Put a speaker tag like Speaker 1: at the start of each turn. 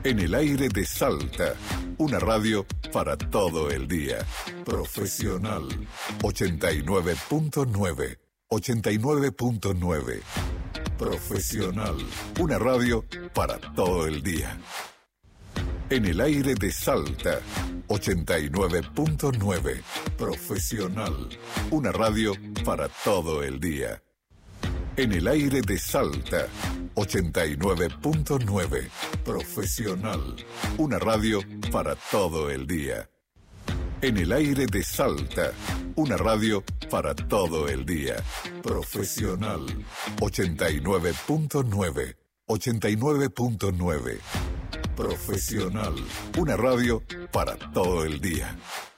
Speaker 1: En el aire de Salta, una radio para todo el día. Profesional 89.9. 89.9. Profesional, una radio para todo el día. En el aire de Salta, 89.9. Profesional, una radio para todo el día. En el aire de Salta, 89.9. Profesional, una radio para todo el día. En el aire de Salta, una radio para todo el día. Profesional, 89.9. 89.9. Profesional, una radio para todo el día.